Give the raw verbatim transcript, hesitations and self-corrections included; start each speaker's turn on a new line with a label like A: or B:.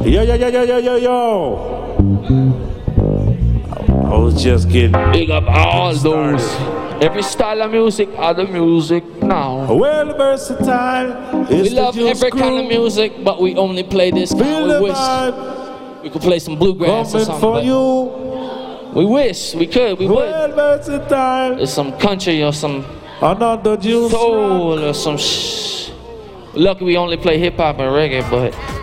A: Yo, yo, yo, yo, yo, yo, yo. I was just getting
B: big up all
A: started.
B: those. Every style of music, other music now.
A: Well versatile.
B: We love every crew. kind of music, but we only play this kind.
A: Feel
B: We wish
A: vibe.
B: we could play some bluegrass
A: Coming
B: or something.
A: for you.
B: We wish we could, we
A: well
B: would.
A: Versatile.
B: There's some country or some
A: Another juice
B: soul
A: rock.
B: or some shh. Lucky we only play hip hop and reggae, but